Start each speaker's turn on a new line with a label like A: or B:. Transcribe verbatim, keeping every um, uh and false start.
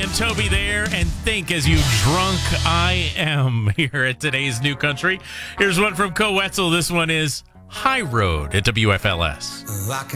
A: and Toby there, and think as you drunk I am here at today's New Country. Here's one from Co Wetzel. This one is High Road at W F L S.